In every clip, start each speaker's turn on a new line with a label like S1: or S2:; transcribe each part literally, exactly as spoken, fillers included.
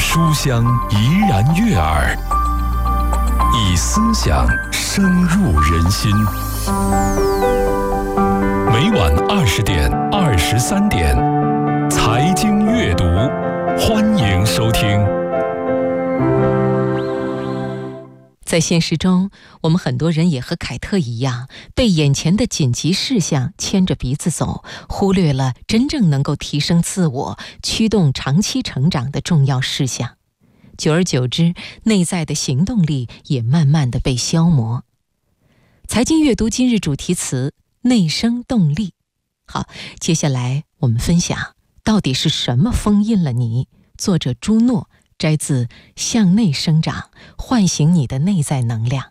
S1: 书香怡然悦耳，以思想深入人心。每晚二十点、二十三点，财经阅读，欢迎收听。
S2: 在现实中，我们很多人也和凯特一样，被眼前的紧急事项牵着鼻子走，忽略了真正能够提升自我、驱动长期成长的重要事项。久而久之，内在的行动力也慢慢地被消磨。财经阅读今日主题词：内生动力。好，接下来我们分享到底是什么封印了你？作者朱诺，摘自《向内生长，唤醒你的内在能量》。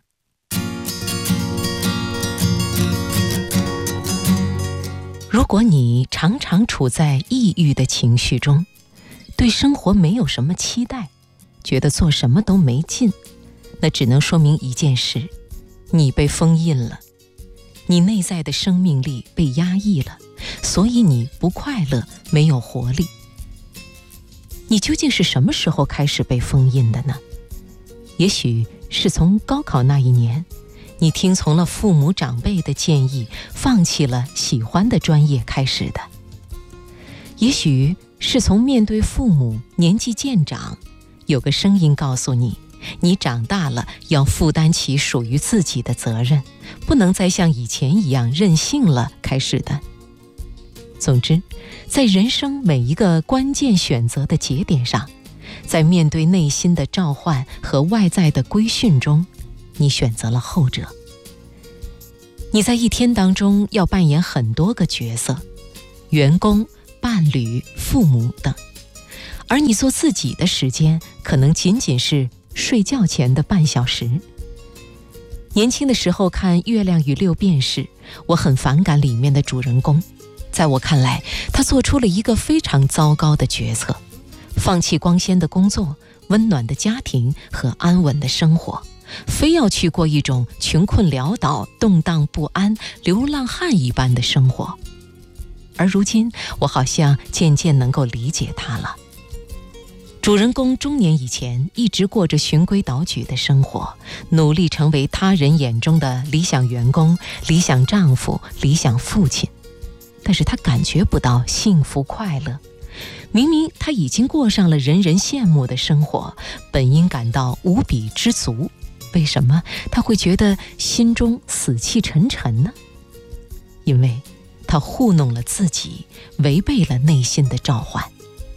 S2: 如果你常常处在抑郁的情绪中，对生活没有什么期待，觉得做什么都没劲，那只能说明一件事：你被封印了，你内在的生命力被压抑了，所以你不快乐，没有活力。你究竟是什么时候开始被封印的呢？也许是从高考那一年，你听从了父母长辈的建议，放弃了喜欢的专业开始的。也许是从面对父母年纪渐长，有个声音告诉你，你长大了，要负担起属于自己的责任，不能再像以前一样任性了开始的。总之，在人生每一个关键选择的节点上，在面对内心的召唤和外在的规训中，你选择了后者。你在一天当中要扮演很多个角色，员工、伴侣、父母等，而你做自己的时间可能仅仅是睡觉前的半小时。年轻的时候看《月亮与六便士》，我很反感里面的主人公。在我看来，他做出了一个非常糟糕的决策，放弃光鲜的工作、温暖的家庭和安稳的生活，非要去过一种穷困潦倒、动荡不安、流浪汉一般的生活。而如今，我好像渐渐能够理解他了。主人公中年以前一直过着循规蹈矩的生活，努力成为他人眼中的理想员工、理想丈夫、理想父亲。但是他感觉不到幸福快乐，明明他已经过上了人人羡慕的生活，本应感到无比知足，为什么他会觉得心中死气沉沉呢？因为他糊弄了自己，违背了内心的召唤。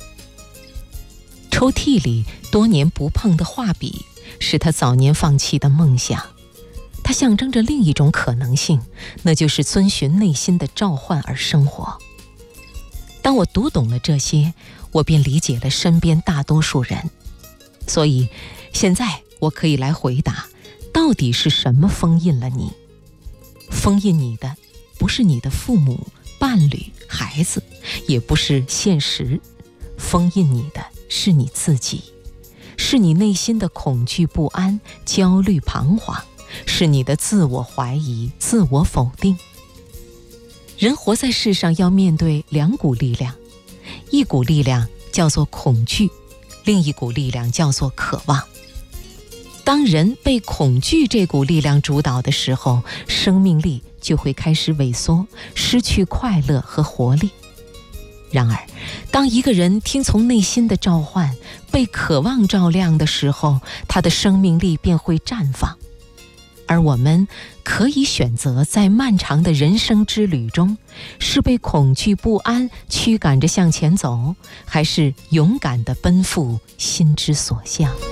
S2: 抽屉里多年不碰的画笔，是他早年放弃的梦想。它象征着另一种可能性，那就是遵循内心的召唤而生活。当我读懂了这些，我便理解了身边大多数人。所以现在我可以来回答，到底是什么封印了你？封印你的不是你的父母、伴侣、孩子，也不是现实，封印你的是你自己，是你内心的恐惧不安、焦虑彷徨，是你的自我怀疑、自我否定。人活在世上要面对两股力量，一股力量叫做恐惧，另一股力量叫做渴望。当人被恐惧这股力量主导的时候，生命力就会开始萎缩，失去快乐和活力。然而，当一个人听从内心的召唤，被渴望照亮的时候，他的生命力便会绽放。而我们可以选择在漫长的人生之旅中，是被恐惧不安驱赶着向前走，还是勇敢地奔赴心之所向。